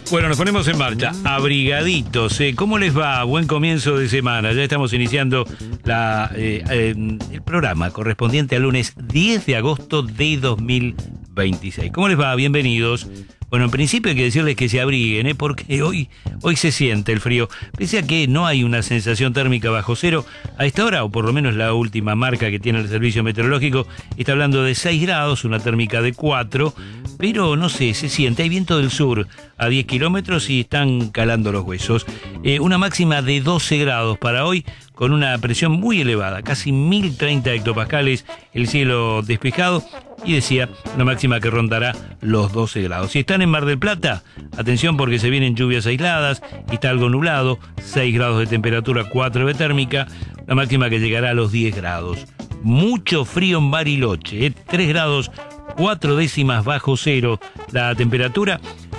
Bueno, nos ponemos en marcha, abrigaditos. ¿Cómo les va? Buen comienzo de semana. Ya estamos iniciando el programa correspondiente al lunes 10 de agosto de 2026. ¿Cómo les va? Bienvenidos. Bueno, en principio hay que decirles que se abriguen, porque hoy se siente el frío. Pese a que no hay una sensación térmica bajo cero, a esta hora, o por lo menos la última marca que tiene el servicio meteorológico, está hablando de 6 grados, una térmica de 4, pero no sé, se siente. Hay viento del sur a 10 kilómetros y están calando los huesos. Una máxima de 12 grados para hoy, con una presión muy elevada, casi 1030 hectopascales, el cielo despejado. Y decía, una máxima que rondará los 12 grados. Si están en Mar del Plata, atención porque se vienen lluvias aisladas, está algo nublado, 6 grados de temperatura, 4 de térmica, la máxima que llegará a los 10 grados. Mucho frío en Bariloche, 3 grados, 4 décimas bajo cero la temperatura,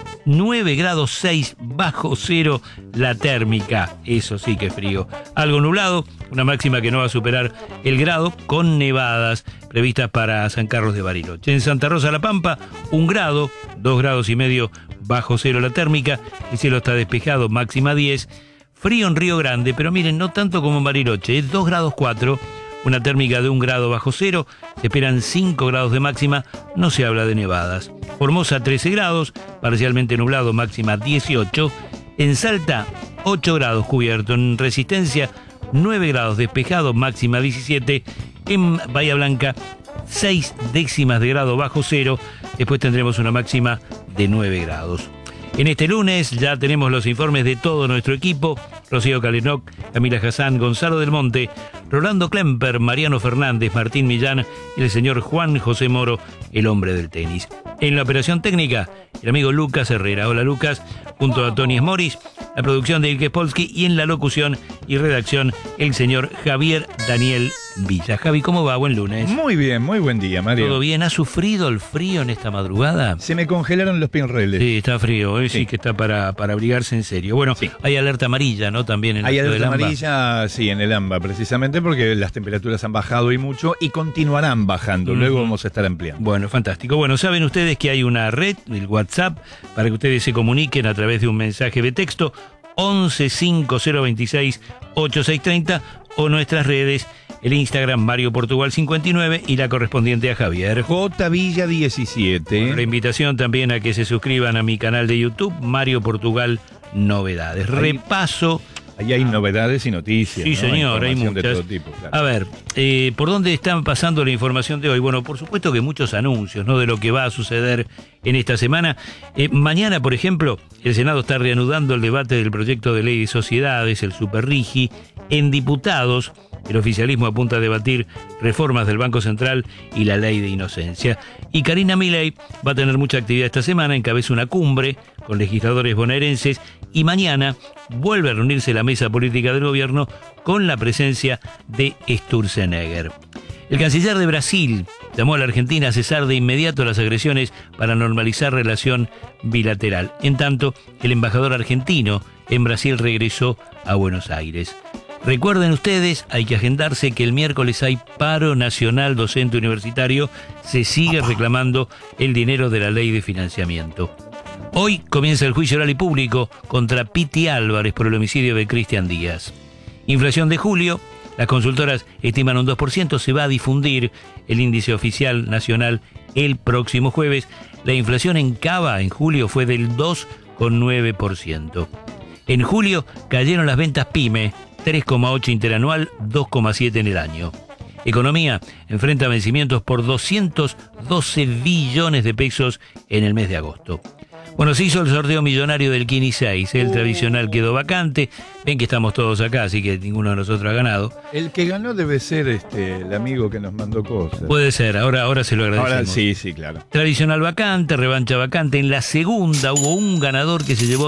9 grados 6 bajo cero la térmica, eso sí que es frío. Algo nublado, una máxima que no va a superar el grado, con nevadas previstas para San Carlos de Bariloche. En Santa Rosa La Pampa, 1 grado, 2 grados y medio bajo cero la térmica, el cielo está despejado, máxima 10. Frío en Río Grande, pero miren, no tanto como en Bariloche, 2 grados 4, una térmica de 1 grado bajo cero, se esperan 5 grados de máxima, no se habla de nevadas. Formosa 13 grados, parcialmente nublado, máxima 18. En Salta 8 grados cubierto, en Resistencia 9 grados despejado, máxima 17. En Bahía Blanca 6 décimas de grado bajo cero, después tendremos una máxima de 9 grados. En este lunes ya tenemos los informes de todo nuestro equipo: Rocío Calenoc, Camila Hassan, Gonzalo del Monte, Rolando Klemper, Mariano Fernández, Martín Millán y el señor Juan José Moro, el hombre del tenis. En la operación técnica, el amigo Lucas Herrera. Hola Lucas, junto a Tony Smoris, la producción de Ilke Polsky, y en la locución y redacción el señor Javier Daniel Villa. Javi, ¿cómo va? Buen lunes. Muy bien, muy buen día, Mario. ¿Todo bien? ¿Ha sufrido el frío en esta madrugada? Se me congelaron los pinreles. Sí, está frío, hoy sí que está para abrigarse en serio. Bueno, sí. Hay alerta amarilla, ¿no? También en hay el alerta amarilla, sí, en el AMBA, precisamente porque las temperaturas han bajado y mucho y continuarán bajando. Luego vamos a estar ampliando. Bueno, fantástico. Bueno, saben ustedes que hay una red, el WhatsApp, para que ustedes se comuniquen a través de un mensaje de texto, 11 5026 8630, o nuestras redes, el Instagram Mario Portugal 59 y la correspondiente a Javier J Villa 17. Bueno, la invitación también a que se suscriban a mi canal de YouTube, Mario Portugal Novedades. Repaso. Ahí hay novedades y noticias. Sí, ¿no? Señor, hay muchas. De todo tipo, claro. A ver, ¿por dónde están pasando la información de hoy? Bueno, por supuesto que muchos anuncios, ¿no?, de lo que va a suceder en esta semana. Mañana, por ejemplo, el Senado está reanudando el debate del proyecto de ley de sociedades, el Superrigi. En diputados, el oficialismo apunta a debatir reformas del Banco Central y la ley de inocencia. Y Karina Milei va a tener mucha actividad esta semana, encabeza una cumbre con legisladores bonaerenses y mañana vuelve a reunirse la mesa política del gobierno con la presencia de Sturzenegger. El canciller de Brasil llamó a la Argentina a cesar de inmediato las agresiones para normalizar relación bilateral. En tanto, el embajador argentino en Brasil regresó a Buenos Aires. Recuerden ustedes, hay que agendarse que el miércoles hay paro nacional docente universitario, se sigue reclamando el dinero de la ley de financiamiento. Hoy comienza el juicio oral y público contra Piti Álvarez por el homicidio de Cristian Díaz. Inflación de julio, las consultoras estiman un 2%, se va a difundir el índice oficial nacional el próximo jueves. La inflación en Cava en julio fue del 2,9%. En julio cayeron las ventas PYME, 3,8 interanual, 2,7 en el año. Economía enfrenta vencimientos por 212 billones de pesos en el mes de agosto. Bueno, se hizo el sorteo millonario del Kini 6, el tradicional quedó vacante. Ven que estamos todos acá, así que ninguno de nosotros ha ganado. El que ganó debe ser el amigo que nos mandó cosas. Puede ser, ahora se lo agradecemos. Ahora sí, claro. Tradicional vacante, revancha vacante. En la segunda hubo un ganador que se llevó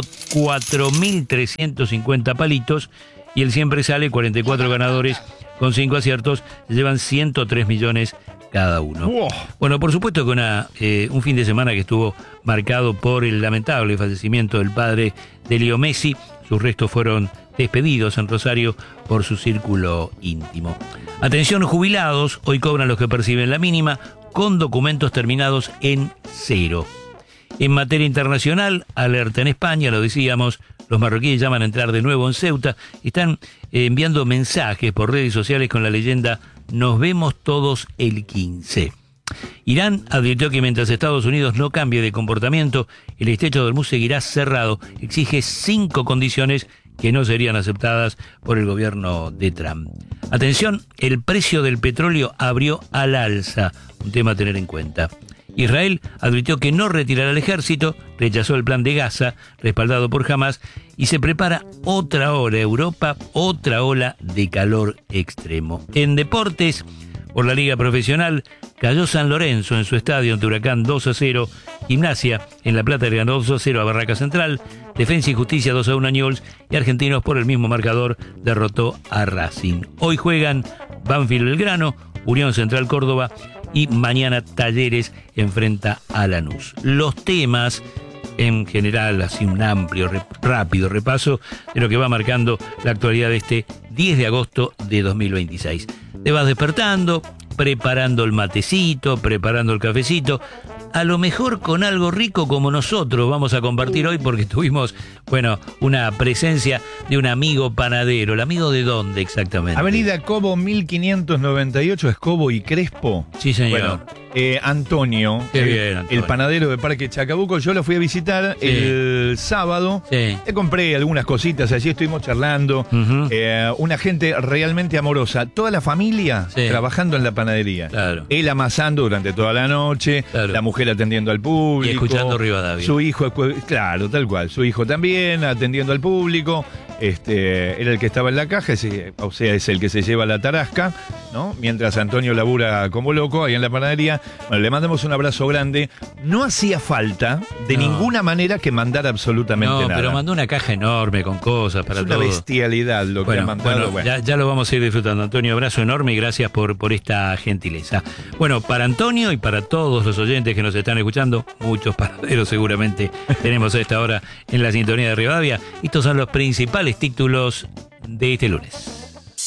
4.350 palitos y el siempre sale 44 ganadores con 5 aciertos, se llevan 103 millones cada uno. Wow. Bueno, por supuesto que un fin de semana que estuvo marcado por el lamentable fallecimiento del padre de Leo Messi. Sus restos fueron despedidos en Rosario por su círculo íntimo. Atención jubilados, hoy cobran los que perciben la mínima con documentos terminados en 0. En materia internacional, alerta en España, lo decíamos, los marroquíes llaman a entrar de nuevo en Ceuta, están enviando mensajes por redes sociales con la leyenda "Nos vemos todos el 15". Irán advirtió que mientras Estados Unidos no cambie de comportamiento, el estrecho de Hormuz seguirá cerrado. Exige 5 condiciones que no serían aceptadas por el gobierno de Trump. Atención, el precio del petróleo abrió al alza, un tema a tener en cuenta. Israel advirtió que no retirará al ejército, rechazó el plan de Gaza, respaldado por Hamas, y se prepara otra ola, Europa, otra ola de calor extremo. En deportes, por la Liga Profesional, cayó San Lorenzo en su estadio ante Huracán 2-0, Gimnasia en La Plata le ganó 2-0 a Barraca Central, Defensa y Justicia 2-1 a Newell's, y Argentinos por el mismo marcador derrotó a Racing. Hoy juegan Banfield Belgrano, Unión Central Córdoba, y mañana Talleres enfrenta a Lanús. Los temas, en general, así un amplio, rápido repaso de lo que va marcando la actualidad de este 10 de agosto de 2026. Te vas despertando, preparando el matecito, preparando el cafecito, a lo mejor con algo rico como nosotros vamos a compartir hoy, porque tuvimos, una presencia de un amigo panadero. ¿El amigo de dónde exactamente? Avenida Cobo 1598, es Cobo y Crespo. Sí, señor. Bueno, Antonio, Qué bien, Antonio, el panadero de Parque Chacabuco, yo lo fui a visitar el sábado. Sí. Le compré algunas cositas, allí estuvimos charlando. Ujú. Una gente realmente amorosa. Toda la familia trabajando en la panadería. Claro. Él amasando durante toda la noche, Claro. La mujer atendiendo al público. Y escuchando Rivadavia. Su hijo, claro, tal cual. Su hijo también atendiendo al público. Era el que estaba en la caja, o sea, es el que se lleva la tarasca, ¿no? Mientras Antonio labura como loco ahí en la panadería. Bueno, le mandamos un abrazo grande. No hacía falta de ninguna manera que mandara absolutamente nada. No, pero mandó una caja enorme con cosas para es todo. una bestialidad lo que ha mandado. Ya lo vamos a ir disfrutando. Antonio, abrazo enorme y gracias por esta gentileza. Bueno, para Antonio y para todos los oyentes que nos están escuchando, muchos panaderos seguramente tenemos a esta hora en la sintonía de Rivadavia. Estos son los principales títulos de este lunes.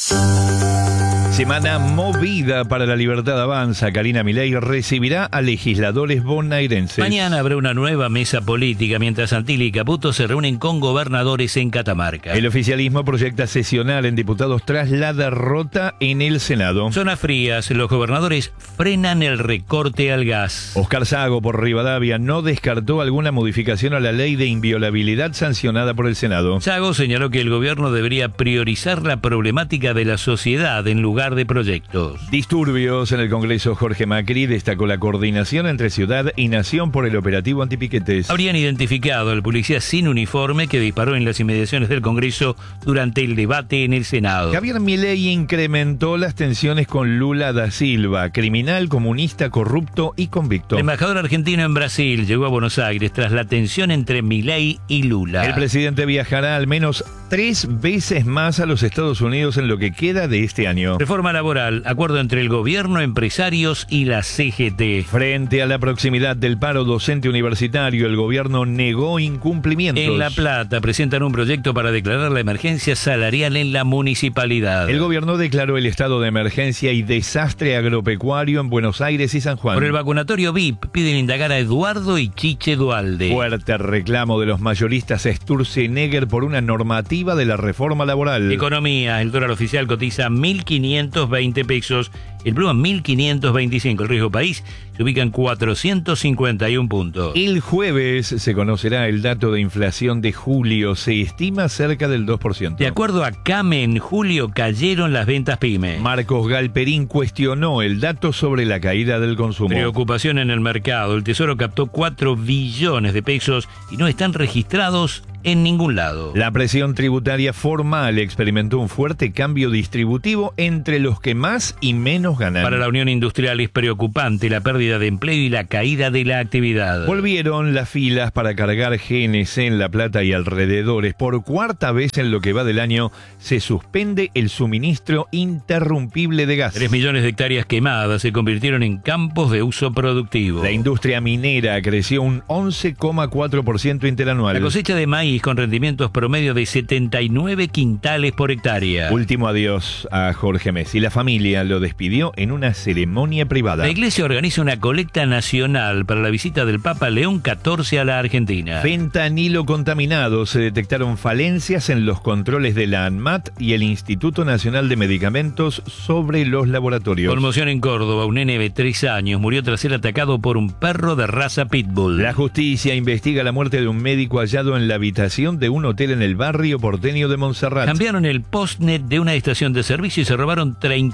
Semana movida para la libertad avanza. Karina Milei recibirá a legisladores bonaerenses. Mañana habrá una nueva mesa política mientras Santilli y Caputo se reúnen con gobernadores en Catamarca. El oficialismo proyecta sesionar en diputados tras la derrota en el Senado. Zonas frías, los gobernadores frenan el recorte al gas. Oscar Sago por Rivadavia no descartó alguna modificación a la ley de inviolabilidad sancionada por el Senado. Sago señaló que el gobierno debería priorizar la problemática de la sociedad en lugar de proyectos. Disturbios en el Congreso. Jorge Macri destacó la coordinación entre ciudad y nación por el operativo antipiquetes. Habrían identificado al policía sin uniforme que disparó en las inmediaciones del Congreso durante el debate en el Senado. Javier Milei incrementó las tensiones con Lula da Silva, criminal, comunista, corrupto y convicto. El embajador argentino en Brasil llegó a Buenos Aires tras la tensión entre Milei y Lula. El presidente viajará al menos 3 veces más a los Estados Unidos en lo que queda de este año. Reforma laboral, acuerdo entre el gobierno, empresarios y la CGT. Frente a la proximidad del paro docente universitario, el gobierno negó incumplimientos. En La Plata presentan un proyecto para declarar la emergencia salarial en la municipalidad. El gobierno declaró el estado de emergencia y desastre agropecuario en Buenos Aires y San Juan. Por el vacunatorio VIP piden indagar a Eduardo y Chiche Dualde. Fuerte reclamo de los mayoristas Sturzenegger por una normativa de la reforma laboral. Economía, el dólar oficial cotiza 1.520 pesos, el blue a 1.525, el riesgo país se ubica en 451 puntos. El jueves se conocerá el dato de inflación de julio, se estima cerca del 2%. De acuerdo a CAME, en julio cayeron las ventas PYME. Marcos Galperín cuestionó el dato sobre la caída del consumo. Preocupación en el mercado, el Tesoro captó 4 billones de pesos y no están registrados en ningún lado. La presión tributaria formal experimentó un fuerte cambio distributivo entre los que más y menos ganan. Para la Unión Industrial es preocupante la pérdida de empleo y la caída de la actividad. Volvieron las filas para cargar GNC en La Plata y alrededores. Por cuarta vez en lo que va del año se suspende el suministro interrumpible de gas. 3 millones de hectáreas quemadas se convirtieron en campos de uso productivo. La industria minera creció un 11,4% interanual. La cosecha de maíz maíz con rendimientos promedio de 79 quintales por hectárea. Último adiós a Jorge Messi. La familia lo despidió en una ceremonia privada. La Iglesia organiza una colecta nacional para la visita del Papa León XIV a la Argentina. Fentanilo contaminado. Se detectaron falencias en los controles de la ANMAT y el Instituto Nacional de Medicamentos sobre los laboratorios. Conmoción en Córdoba. Un nene de 3 años murió tras ser atacado por un perro de raza pitbull. La justicia investiga la muerte de un médico hallado en la habitación de un hotel en el barrio porteño de Montserrat. Cambiaron el postnet de una estación de servicio y se robaron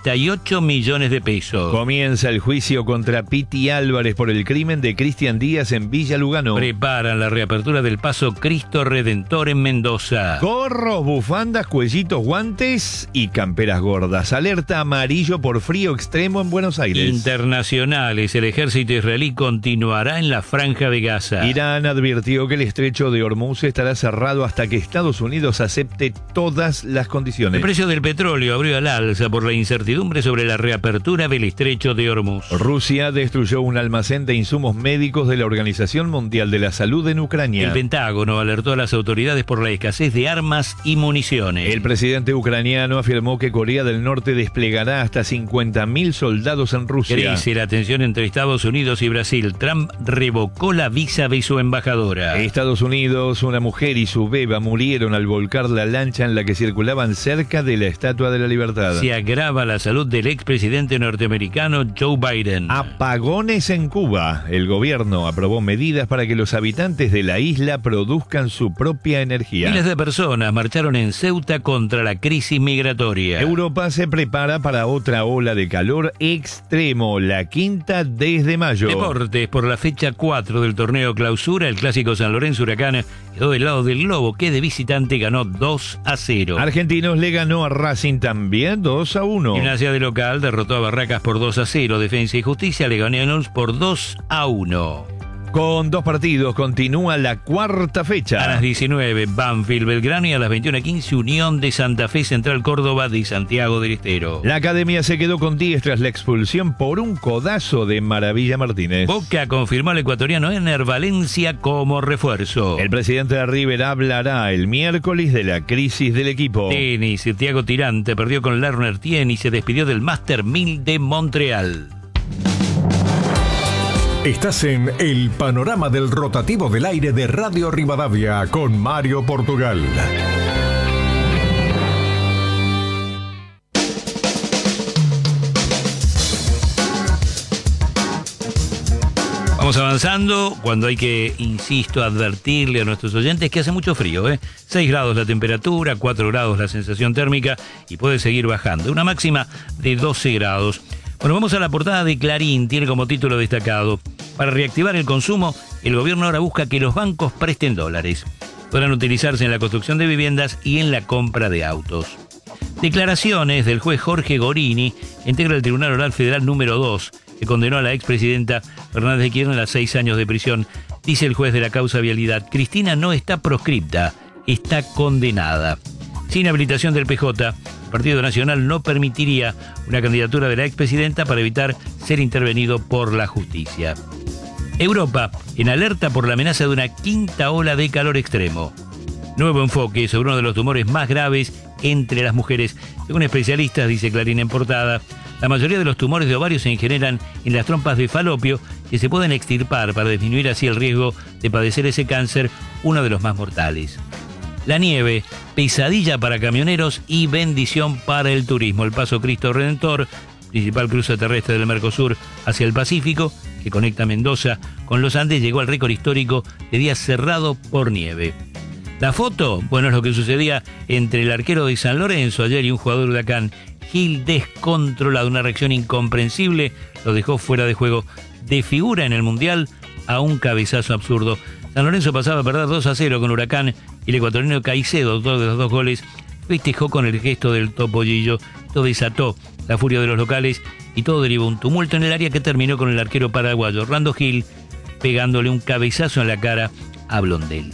38 millones de pesos. Comienza el juicio contra Piti Álvarez por el crimen de Cristian Díaz en Villa Lugano. Preparan la reapertura del paso Cristo Redentor en Mendoza. Gorros, bufandas, cuellitos, guantes y camperas gordas. Alerta amarillo por frío extremo en Buenos Aires. Internacionales. El ejército israelí continuará en la Franja de Gaza. Irán advirtió que el estrecho de Hormuz estará cerrado hasta que Estados Unidos acepte todas las condiciones. El precio del petróleo abrió al alza por la incertidumbre sobre la reapertura del estrecho de Hormuz. Rusia destruyó un almacén de insumos médicos de la Organización Mundial de la Salud en Ucrania. El Pentágono alertó a las autoridades por la escasez de armas y municiones. El presidente ucraniano afirmó que Corea del Norte desplegará hasta 50.000 soldados en Rusia. Crece la tensión entre Estados Unidos y Brasil. Trump revocó la visa de su embajadora. Estados Unidos, una mujer y su beba murieron al volcar la lancha en la que circulaban cerca de la Estatua de la Libertad. Se agrava la salud del expresidente norteamericano Joe Biden. Apagones en Cuba. El gobierno aprobó medidas para que los habitantes de la isla produzcan su propia energía. Miles de personas marcharon en Ceuta contra la crisis migratoria. Europa se prepara para otra ola de calor extremo, la quinta desde mayo. Deportes, por la fecha 4 del torneo Clausura, el clásico San Lorenzo Huracán quedó del lado del Lobo, que de visitante ganó 2-0. Argentinos le ganó a Racing también 2-1. Gimnasia de local derrotó a Barracas por 2-0. Defensa y Justicia le ganó a News por 2-1. Con 2 partidos continúa la cuarta fecha. A las 19, Banfield Belgrano, y a las 21:15, Unión de Santa Fe Central Córdoba de Santiago del Estero. La academia se quedó con 10 tras la expulsión por un codazo de Maravilla Martínez. Boca confirmó al ecuatoriano Ener Valencia como refuerzo. El presidente de River hablará el miércoles de la crisis del equipo. Tenis, Thiago Tirante perdió con Lerner Tien y se despidió del Master 1000 de Montreal. Estás en el panorama del rotativo del aire de Radio Rivadavia con Mario Portugal. Vamos avanzando cuando hay que, insisto, advertirle a nuestros oyentes que hace mucho frío, 6 grados la temperatura, 4 grados la sensación térmica y puede seguir bajando. Una máxima de 12 grados. Bueno, vamos a la portada de Clarín, tiene como título destacado: para reactivar el consumo, el gobierno ahora busca que los bancos presten dólares. Podrán utilizarse en la construcción de viviendas y en la compra de autos. Declaraciones del juez Jorge Gorini, integra el Tribunal Oral Federal número 2, que condenó a la expresidenta Fernández de Kirchner a 6 años de prisión. Dice el juez de la causa Vialidad: Cristina no está proscripta, está condenada. Sin habilitación del PJ, el Partido Nacional no permitiría una candidatura de la expresidenta para evitar ser intervenido por la justicia. Europa, en alerta por la amenaza de una quinta ola de calor extremo. Nuevo enfoque sobre uno de los tumores más graves entre las mujeres. Según especialistas, dice Clarín en portada, la mayoría de los tumores de ovario se generan en las trompas de falopio, que se pueden extirpar para disminuir así el riesgo de padecer ese cáncer, uno de los más mortales. La nieve, pesadilla para camioneros y bendición para el turismo. El paso Cristo Redentor, principal cruce terrestre del Mercosur hacia el Pacífico, que conecta Mendoza con los Andes, llegó al récord histórico de día cerrado por nieve. La foto, bueno, es lo que sucedía entre el arquero de San Lorenzo ayer y un jugador de Huracán. Gil descontrolado, una reacción incomprensible, lo dejó fuera de juego. De figura en el Mundial a un cabezazo absurdo. San Lorenzo pasaba a perder 2-0 con Huracán y el ecuatoriano Caicedo, autor de los 2 goles, festejó con el gesto del topollillo. Esto desató la furia de los locales y todo derivó un tumulto en el área que terminó con el arquero paraguayo Orlando Gil pegándole un cabezazo en la cara a Blondel.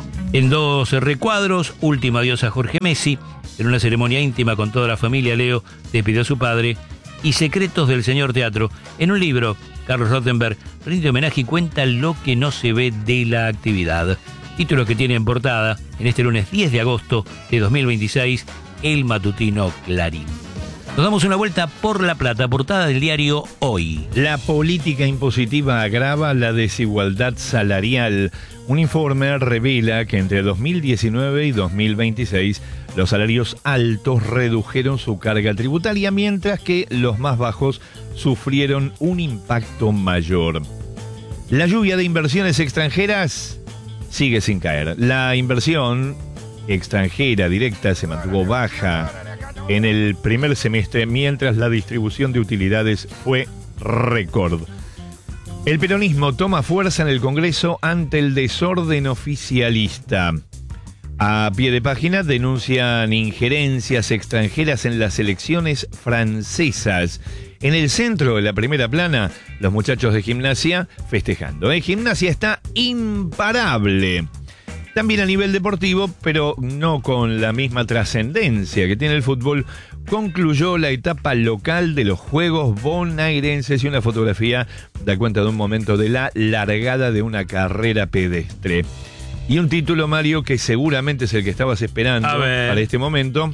En 2 recuadros, último adiós a Jorge Messi. En una ceremonia íntima con toda la familia, Leo despidió a su padre. Y Secretos del Señor Teatro. En un libro, Carlos Rothenberg rinde homenaje y cuenta lo que no se ve de la actividad. Títulos que tiene en portada en este lunes 10 de agosto de 2026, el matutino Clarín. Nos damos una vuelta por La Plata, portada del diario Hoy. La política impositiva agrava la desigualdad salarial. Un informe revela que entre 2019 y 2026 los salarios altos redujeron su carga tributaria, mientras que los más bajos sufrieron un impacto mayor. La lluvia de inversiones extranjeras sigue sin caer. La inversión extranjera directa se mantuvo baja en el primer semestre, mientras la distribución de utilidades fue récord. El peronismo toma fuerza en el Congreso ante el desorden oficialista. A pie de página denuncian injerencias extranjeras en las elecciones francesas. En el centro de la primera plana, los muchachos de Gimnasia festejando. Gimnasia está imparable. También a nivel deportivo, pero no con la misma trascendencia que tiene el fútbol, concluyó la etapa local de los Juegos Bonaerenses y una fotografía da cuenta de un momento de la largada de una carrera pedestre. Y un título, Mario, que seguramente es el que estabas esperando para este momento.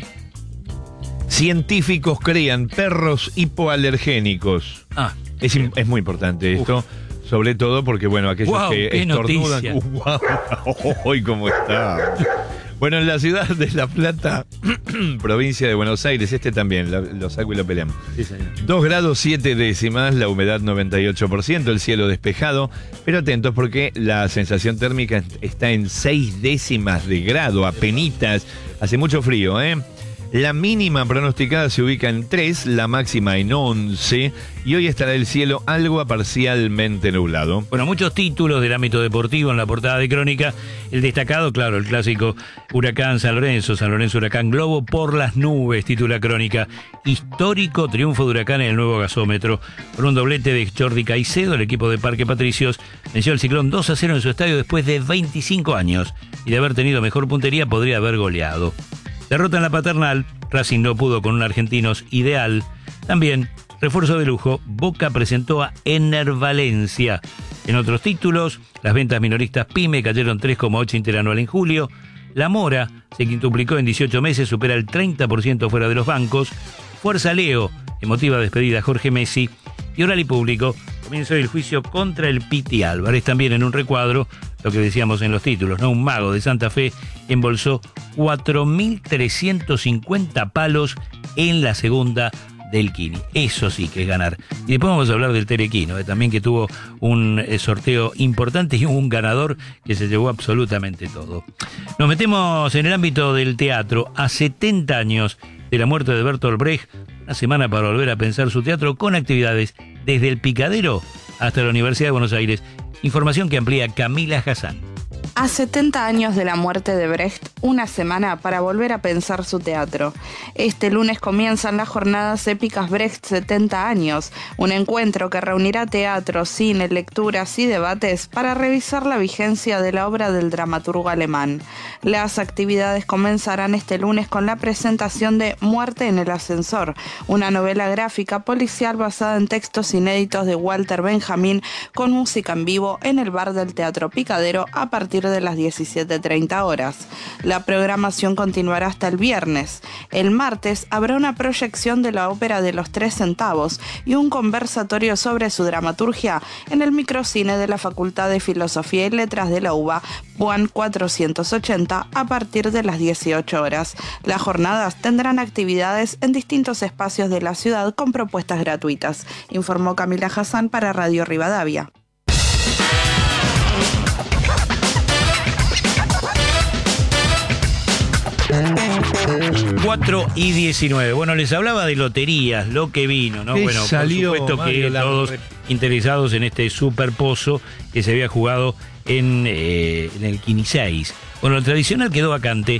Científicos crean perros hipoalergénicos. Es muy importante esto. Sobre todo porque, bueno, aquellos que estornudan... ¡Uy, cómo está! Bueno, en la ciudad de La Plata, provincia de Buenos Aires, también, lo saco y lo peleamos. Sí, señor. 2 grados 7 décimas, la humedad 98%, el cielo despejado, pero atentos porque la sensación térmica está en 6 décimas de grado, apenitas. Hace mucho frío, ¿eh? La mínima pronosticada se ubica en 3, la máxima en 11, y hoy estará el cielo algo parcialmente nublado. Bueno, muchos títulos del ámbito deportivo en la portada de Crónica. El destacado, claro, el clásico Huracán San Lorenzo Huracán Globo por las nubes, titula Crónica. Histórico triunfo de Huracán en el nuevo gasómetro. Con un doblete de Jordi Caicedo, el equipo de Parque Patricios venció al Ciclón 2-0 en su estadio después de 25 años. Y de haber tenido mejor puntería, podría haber goleado. Derrota en la Paternal, Racing no pudo con un Argentinos ideal. También, refuerzo de lujo, Boca presentó a Ener Valencia. En otros títulos, las ventas minoristas PYME cayeron 3,8 interanual en julio. La mora se quintuplicó en 18 meses, supera el 30% fuera de los bancos. Fuerza Leo, emotiva despedida Jorge Messi. Y Oral y Público, comienzo el juicio contra el Piti Álvarez. También en un recuadro, lo que decíamos en los títulos, ¿no? Un mago de Santa Fe embolsó 4.350 palos en la segunda del Kini. Eso sí que es ganar. Y después vamos a hablar del Telequino, también, que tuvo un sorteo importante y un ganador que se llevó absolutamente todo. Nos metemos en el ámbito del teatro. A 70 años de la muerte de Bertolt Brecht, una semana para volver a pensar su teatro con actividades desde el Picadero hasta la Universidad de Buenos Aires. Información que amplía Camila Hassan. A 70 años de la muerte de Brecht, una semana para volver a pensar su teatro. Este lunes comienzan las jornadas épicas Brecht 70 años, un encuentro que reunirá teatro, cine, lecturas y debates para revisar la vigencia de la obra del dramaturgo alemán. Las actividades comenzarán este lunes con la presentación de Muerte en el ascensor, una novela gráfica policial basada en textos inéditos de Walter Benjamin, con música en vivo en el bar del Teatro Picadero a partir de las 17:30 horas. La programación continuará hasta el viernes. El martes habrá una proyección de la ópera de los 3 centavos y un conversatorio sobre su dramaturgia en el microcine de la Facultad de Filosofía y Letras de la UBA, Puan 480, a partir de las 18 horas. Las jornadas tendrán actividades en distintos espacios de la ciudad con propuestas gratuitas, informó Camila Hassan para Radio Rivadavia. 4:19. Bueno, les hablaba de loterías, lo que vino, ¿no? Bueno, salió, por supuesto, Mario, que todos interesados en este superpozo que se había jugado en el Kini 6. Bueno, el tradicional quedó vacante.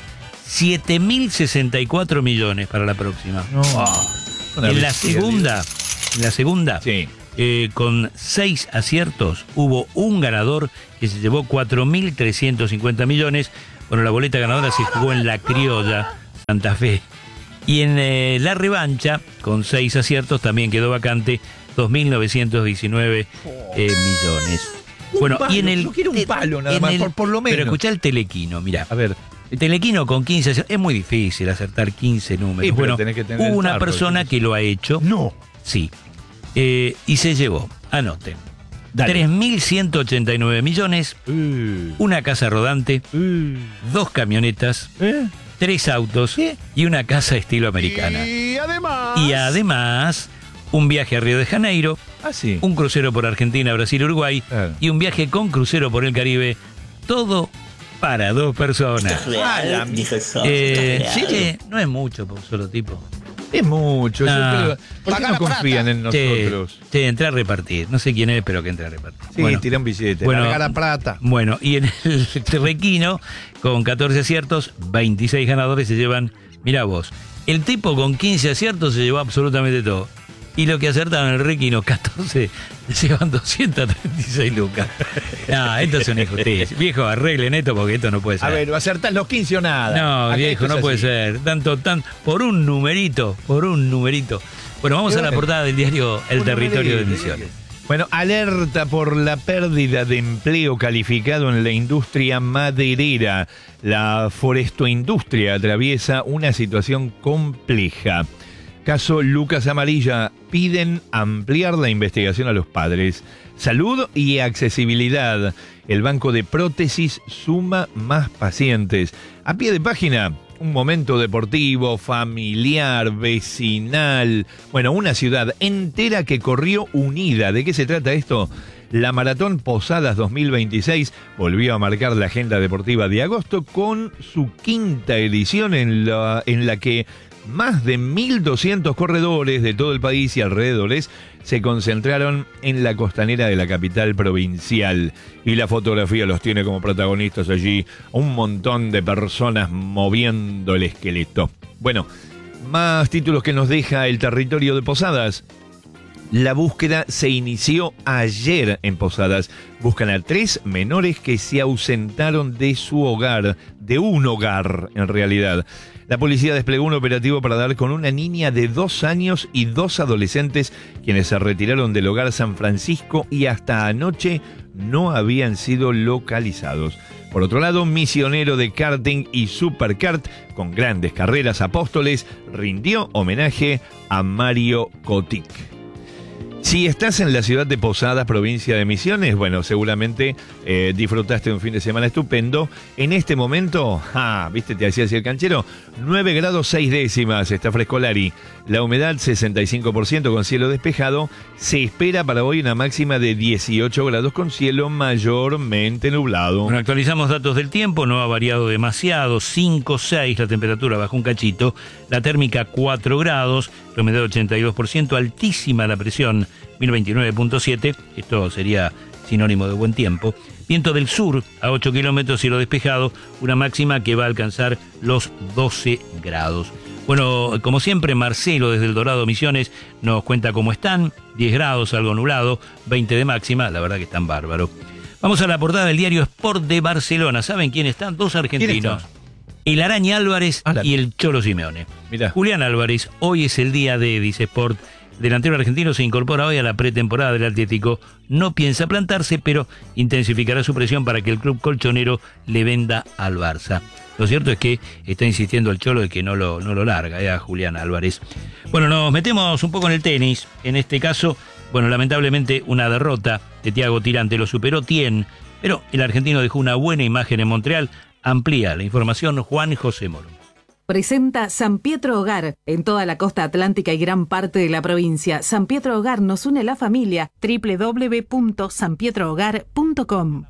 7.064 millones para la próxima. No. En la segunda, sí, con 6 aciertos, hubo un ganador que se llevó 4.350 millones. Bueno, la boleta ganadora se jugó en La Criolla, Santa Fe. Y en la revancha, con 6 aciertos, también quedó vacante 2.919 millones. Bueno, palo, y en el. yo quiero un palo nada en más, el- por lo menos. Pero escuchá el telequino, mirá. A ver. El telequino con 15, es muy difícil acertar 15 números. Sí, pero bueno, tenés que tener hubo el una tarro, persona ¿sí? que lo ha hecho. No. Sí. Y se llevó, anoten, Dale. 3.189 millones, una casa rodante, 2 camionetas, 3 autos y una casa estilo americana. Y además. Y además, un viaje a Río de Janeiro, Ah, sí. un crucero por Argentina, Brasil, Uruguay Claro. y un viaje con crucero por el Caribe. Todo para 2 personas. Real, dijo eso. Sí, no es mucho por un solo tipo. Es mucho. No. Yo creo- ¿Por qué no confían en nosotros? Che, entré a repartir. No sé quién es, pero que entré a repartir. Sí, tira un billete. bueno, Larga la plata. Bueno, y en el Requino, con 14 aciertos, 26 ganadores se llevan. Mirá vos, el tipo con 15 aciertos se llevó absolutamente todo. Y lo que acertaron en el Requino, 14, se llevan 236 lucas. No, esto es una injusticia. Viejo, arreglen esto porque esto no puede ser. A ver, ¿acertás los 15 o nada? No, Acá viejo, esto no es puede así. ser. Por un numerito. Bueno, vamos a la portada del diario El Un Territorio de numerito, Misiones. Bueno, alerta por la pérdida de empleo calificado en la industria maderera. La forestoindustria atraviesa una situación compleja. Caso Lucas Amarilla, piden ampliar la investigación a los padres. Salud y accesibilidad. El banco de prótesis suma más pacientes. A pie de página, un momento deportivo, familiar, vecinal. Bueno, una ciudad entera que corrió unida. ¿De qué se trata esto? La Maratón Posadas 2026 volvió a marcar la agenda deportiva de agosto con su 5ª edición en la que más de 1.200 corredores de todo el país y alrededores se concentraron en la costanera de la capital provincial. Y la fotografía los tiene como protagonistas allí, un montón de personas moviendo el esqueleto. Bueno, más títulos que nos deja el territorio de Posadas. La búsqueda se inició ayer en Posadas. Buscan a 3 menores que se ausentaron de su hogar, de un hogar en realidad. La policía desplegó un operativo para dar con una niña de 2 años y 2 adolescentes quienes se retiraron del hogar San Francisco y hasta anoche no habían sido localizados. Por otro lado, misionero de karting y superkart con grandes carreras Apóstoles rindió homenaje a Mario Kotick. Si estás en la ciudad de Posadas, provincia de Misiones, bueno, seguramente disfrutaste un fin de semana estupendo. En este momento, ¿viste? Te hacía así el canchero. 9 grados 6 décimas, está frescolari. La humedad 65% con cielo despejado. Se espera para hoy una máxima de 18 grados con cielo mayormente nublado. Bueno, actualizamos datos del tiempo, no ha variado demasiado, 5, 6, la temperatura bajó un cachito, la térmica 4 grados, la humedad 82%, altísima la presión 1029.7, esto sería sinónimo de buen tiempo. Viento del sur a 8 kilómetros, cielo despejado, una máxima que va a alcanzar los 12 grados. Bueno, como siempre, Marcelo desde El Dorado Misiones nos cuenta cómo están, 10 grados, algo nublado, 20 de máxima, la verdad que están bárbaros. Vamos a la portada del diario Sport de Barcelona. ¿Saben quién están? 2 argentinos. ¿Quién El Araña Álvarez y el Cholo Simeone. Mirá. Julián Álvarez, hoy es el día de, dice Sport. Delantero argentino se incorpora hoy a la pretemporada del Atlético. No piensa plantarse, pero intensificará su presión para que el club colchonero le venda al Barça. Lo cierto es que está insistiendo el Cholo de que no lo larga a Julián Álvarez. Bueno, nos metemos un poco en el tenis. En este caso, bueno, lamentablemente una derrota de Thiago Tirante lo superó Tien, pero el argentino dejó una buena imagen en Montreal. Amplía la información Juan José Moro. Presenta San Pietro Hogar en toda la costa atlántica y gran parte de la provincia. San Pietro Hogar nos une la familia. www.sanpietrohogar.com.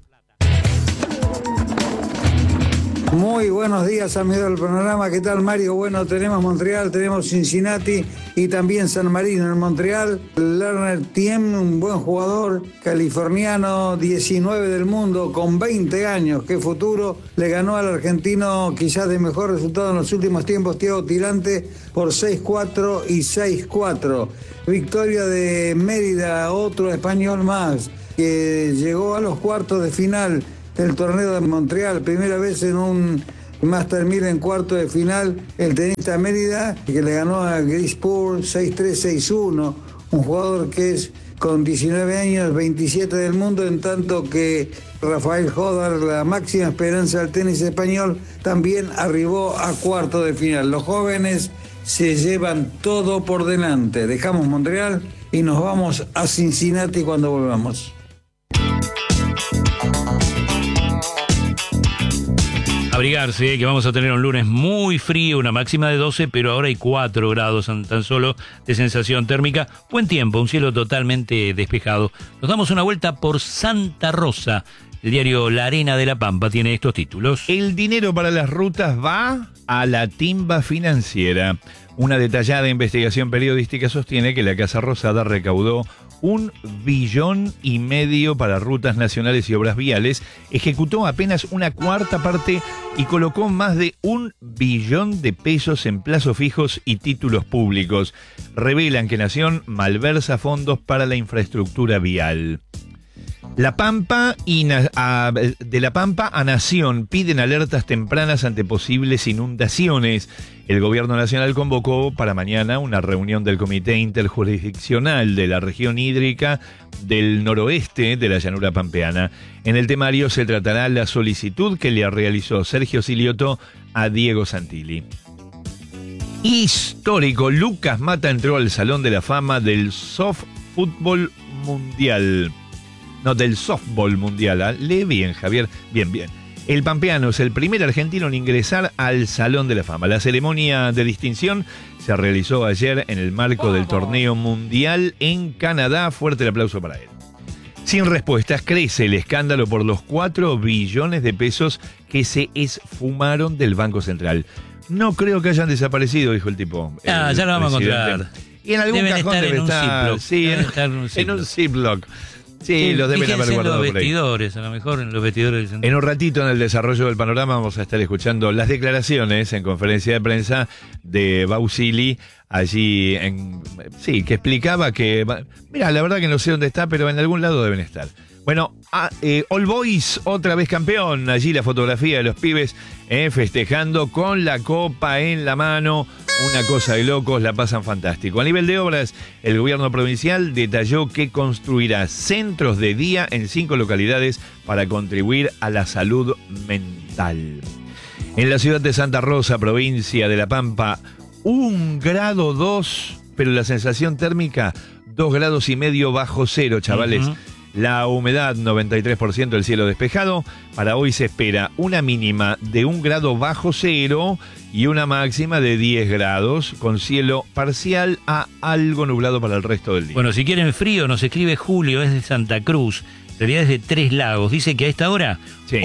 Muy buenos días, amigos del programa. ¿Qué tal, Mario? Bueno, tenemos Montreal, tenemos Cincinnati y también San Marino en Montreal. Lerner Tiem, un buen jugador californiano, 19 del mundo, con 20 años. Qué futuro. Le ganó al argentino quizás de mejor resultado en los últimos tiempos, Thiago Tirante, por 6-4 y 6-4. Victoria de Mérida, otro español más, que llegó a los cuartos de final del torneo de Montreal, primera vez en un Master 1000 en cuarto de final, el tenista Mérida, que le ganó a Grispoor 6-3, 6-1, un jugador que es con 19 años, 27 del mundo, en tanto que Rafael Jodar, la máxima esperanza del tenis español, también arribó a cuarto de final. Los jóvenes se llevan todo por delante. Dejamos Montreal y nos vamos a Cincinnati cuando volvamos. Abrigarse, que vamos a tener un lunes muy frío, una máxima de 12, pero ahora hay 4 grados tan solo de sensación térmica. Buen tiempo, un cielo totalmente despejado. Nos damos una vuelta por Santa Rosa. El diario La Arena de la Pampa tiene estos títulos. El dinero para las rutas va a la timba financiera. Una detallada investigación periodística sostiene que la Casa Rosada recaudó 1,5 billones para rutas nacionales y obras viales, ejecutó apenas una cuarta parte y colocó más de 1 billón de pesos en plazos fijos y títulos públicos. Revelan que Nación malversa fondos para la infraestructura vial. La Pampa de La Pampa a Nación piden alertas tempranas ante posibles inundaciones. El Gobierno Nacional convocó para mañana una reunión del Comité Interjurisdiccional de la Región Hídrica del Noroeste de la Llanura Pampeana. En el temario se tratará la solicitud que le realizó Sergio Silioto a Diego Santilli. Histórico, Lucas Mata entró al Salón de la Fama del Softball Mundial. No, del softball mundial. ¿Eh? Lee bien, Javier. Bien. El pampeano es el primer argentino en ingresar al Salón de la Fama. La ceremonia de distinción se realizó ayer en el marco del torneo mundial en Canadá. Fuerte el aplauso para él. Sin respuestas, crece el escándalo por los 4 billones de pesos que se esfumaron del Banco Central. No creo que hayan desaparecido, dijo el tipo. Ya lo vamos a encontrar. Y en algún deben cajón estar debe en un estar. Ziploc. Sí, en un Ziploc. Sí, los deben haber guardado en los por ahí. vestidores, a lo mejor en los vestidores. En un ratito, en el desarrollo del panorama, vamos a estar escuchando las declaraciones en conferencia de prensa de Bausili, allí que explicaba que, mira, la verdad que no sé dónde está, pero en algún lado deben estar. Bueno, All Boys, otra vez campeón. Allí la fotografía de los pibes festejando con la copa en la mano. Una cosa de locos, la pasan fantástico. A nivel de obras, el gobierno provincial detalló que construirá centros de día en 5 localidades para contribuir a la salud mental. En la ciudad de Santa Rosa, provincia de La Pampa, 1,2 grados, pero la sensación térmica 2,5 grados bajo cero, chavales. La humedad 93%, el cielo despejado. Para hoy se espera una mínima de 1 grado bajo cero y una máxima de 10 grados, con cielo parcial a algo nublado para el resto del día. Bueno, si quieren frío, nos escribe Julio, es de Santa Cruz. En realidad es de 3 Lagos. Dice que a esta hora,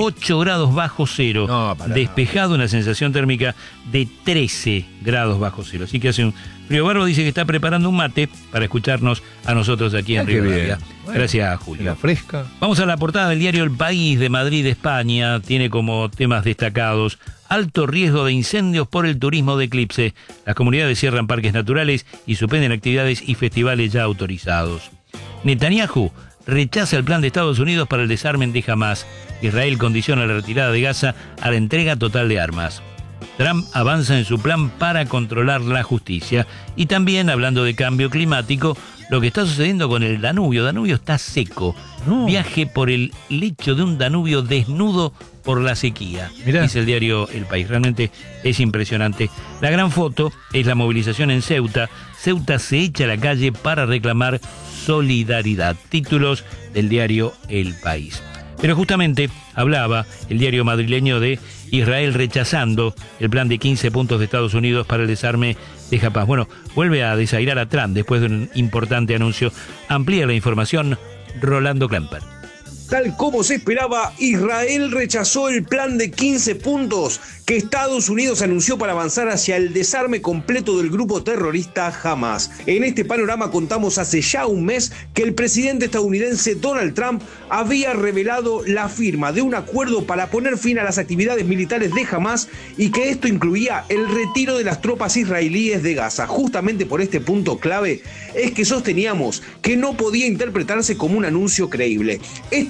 8 grados bajo cero. No, despejado, una sensación térmica de 13 grados bajo cero. Así que hace un frío barro. Dice que está preparando un mate para escucharnos a nosotros aquí en Rivadavia. Bueno, gracias, Julio. La fresca. Vamos a la portada del diario El País de Madrid, España. Tiene como temas destacados: alto riesgo de incendios por el turismo de eclipse. Las comunidades cierran parques naturales y suspenden actividades y festivales ya autorizados. Netanyahu rechaza el plan de Estados Unidos para el desarme de Hamás. Israel condiciona la retirada de Gaza a la entrega total de armas. Trump avanza en su plan para controlar la justicia. Y también, hablando de cambio climático, lo que está sucediendo con el Danubio. Danubio está seco. Viaje por el lecho de un Danubio desnudo por la sequía. Mirá. Dice el diario El País. Realmente es impresionante. La gran foto es la movilización en Ceuta. Ceuta se echa a la calle para reclamar solidaridad. Títulos del diario El País. Pero justamente hablaba el diario madrileño de Israel rechazando el plan de 15 puntos de Estados Unidos para el desarme de Hamás. Bueno, vuelve a desairar a Trump después de un importante anuncio. Amplía la información Rolando Klemper. Tal como se esperaba, Israel rechazó el plan de 15 puntos que Estados Unidos anunció para avanzar hacia el desarme completo del grupo terrorista Hamás. En este panorama contamos hace ya un mes que el presidente estadounidense Donald Trump había revelado la firma de un acuerdo para poner fin a las actividades militares de Hamás y que esto incluía el retiro de las tropas israelíes de Gaza. Justamente por este punto clave es que sosteníamos que no podía interpretarse como un anuncio creíble. Este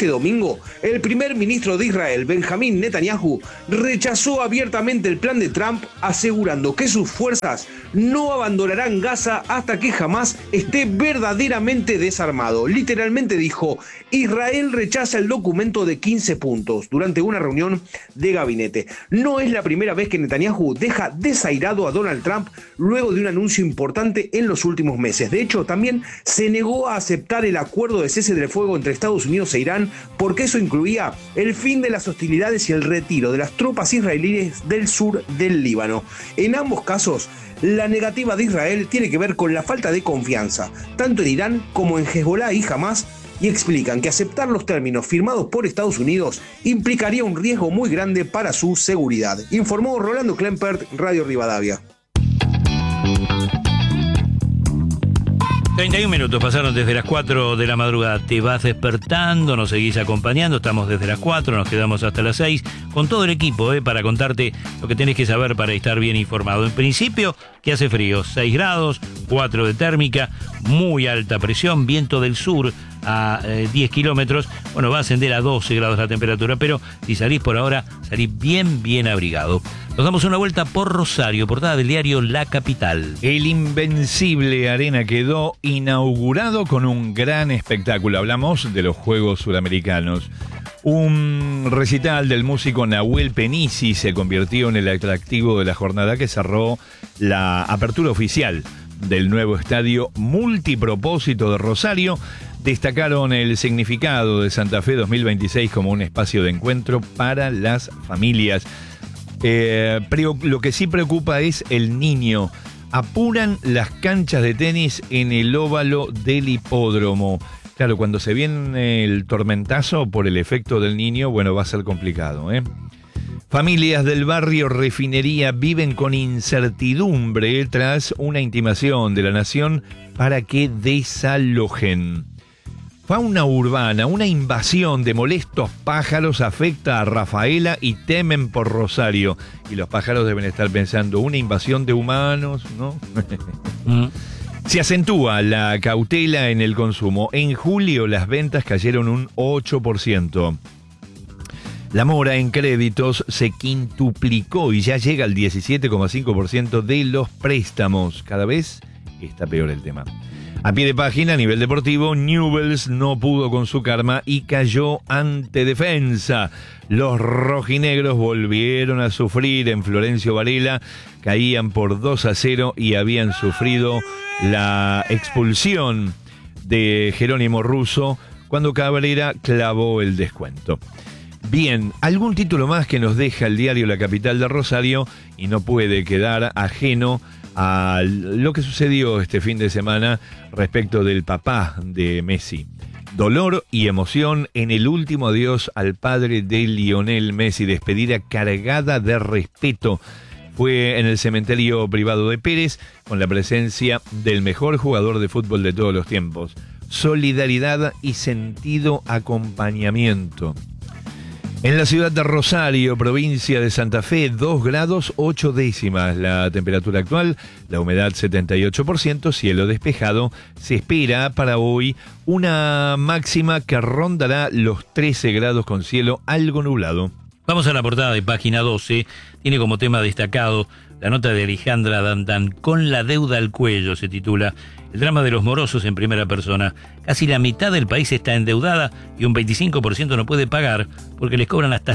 domingo, el primer ministro de Israel, Benjamín Netanyahu, rechazó abiertamente el plan de Trump, asegurando que sus fuerzas no abandonarán Gaza hasta que Hamás esté verdaderamente desarmado. Literalmente dijo: Israel rechaza el documento de 15 puntos durante una reunión de gabinete. No es la primera vez que Netanyahu deja desairado a Donald Trump luego de un anuncio importante en los últimos meses. De hecho, también se negó a aceptar el acuerdo de cese del fuego entre Estados Unidos e Irán, porque eso incluía el fin de las hostilidades y el retiro de las tropas israelíes del sur del Líbano. En ambos casos, la negativa de Israel tiene que ver con la falta de confianza, tanto en Irán como en Hezbollah y Hamás, y explican que aceptar los términos firmados por Estados Unidos implicaría un riesgo muy grande para su seguridad, informó Rolando Klempert, Radio Rivadavia. 31 minutos pasaron desde las 4 de la madrugada. Te vas despertando, nos seguís acompañando. Estamos desde las 4, nos quedamos hasta las 6 con todo el equipo para contarte lo que tenés que saber para estar bien informado. En principio, que hace frío, 6 grados, 4 de térmica, muy alta presión, viento del sur a 10 kilómetros. Bueno, va a ascender a 12 grados la temperatura, pero si salís por ahora, salís bien abrigado. Nos damos una vuelta por Rosario, portada del diario La Capital. El Invencible Arena quedó inaugurado con un gran espectáculo. Hablamos de los Juegos Suramericanos. Un recital del músico Nahuel Penisi se convirtió en el atractivo de la jornada que cerró la apertura oficial del nuevo estadio multipropósito de Rosario. Destacaron el significado de Santa Fe 2026 como un espacio de encuentro para las familias. Pero lo que sí preocupa es el niño. Apuran las canchas de tenis en el óvalo del hipódromo. Claro, cuando se viene el tormentazo por el efecto del niño, bueno, va a ser complicado, Familias del barrio Refinería viven con incertidumbre tras una intimación de la Nación para que desalojen. Fauna urbana, una invasión de molestos pájaros afecta a Rafaela y temen por Rosario. Y los pájaros deben estar pensando, una invasión de humanos, ¿no? Se acentúa la cautela en el consumo. En julio las ventas cayeron un 8%. La mora en créditos se quintuplicó y ya llega al 17,5% de los préstamos. Cada vez está peor el tema. A pie de página, a nivel deportivo, Newell's no pudo con su karma y cayó ante Defensa. Los rojinegros volvieron a sufrir en Florencio Varela, caían por 2-0 y habían sufrido la expulsión de Jerónimo Russo cuando Cabrera clavó el descuento. Bien, algún título más que nos deja el diario La Capital de Rosario y no puede quedar ajeno a lo que sucedió este fin de semana respecto del papá de Messi. Dolor y emoción en el último adiós al padre de Lionel Messi. Despedida cargada de respeto. Fue en el cementerio privado de Pérez con la presencia del mejor jugador de fútbol de todos los tiempos. Solidaridad y sentido acompañamiento. En la ciudad de Rosario, provincia de Santa Fe, 2 grados 8 décimas la temperatura actual, la humedad 78%, cielo despejado. Se espera para hoy una máxima que rondará los 13 grados con cielo algo nublado. Vamos a la portada de página 12, tiene como tema destacado la nota de Alejandra Dandan, Con la deuda al cuello, se titula. El drama de los morosos en primera persona. Casi la mitad del país está endeudada y un 25% no puede pagar porque les cobran hasta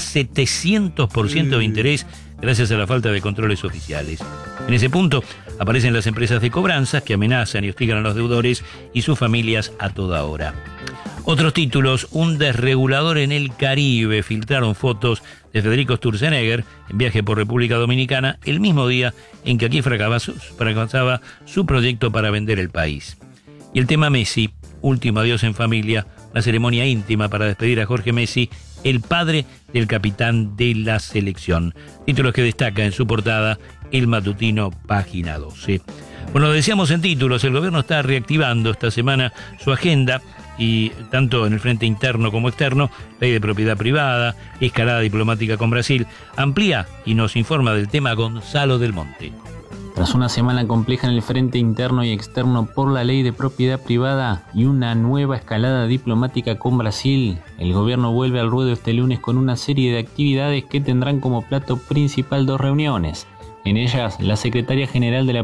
700% de interés gracias a la falta de controles oficiales. En ese punto aparecen las empresas de cobranzas que amenazan y hostigan a los deudores y sus familias a toda hora. Otros títulos: un desregulador en el Caribe. Filtraron fotos de Federico Sturzenegger en viaje por República Dominicana el mismo día en que aquí fracasaba su proyecto para vender el país. Y el tema Messi, último adiós en familia, la ceremonia íntima para despedir a Jorge Messi, el padre del capitán de la selección. Títulos que destaca en su portada El Matutino, página 12. Bueno, lo decíamos en títulos, el gobierno está reactivando esta semana su agenda, y tanto en el frente interno como externo, ley de propiedad privada, escalada diplomática con Brasil. Amplía y nos informa del tema Gonzalo del Monte. Tras una semana compleja en el frente interno y externo por la ley de propiedad privada y una nueva escalada diplomática con Brasil, el gobierno vuelve al ruedo este lunes con una serie de actividades que tendrán como plato principal 2 reuniones. En ellas, la secretaria general de la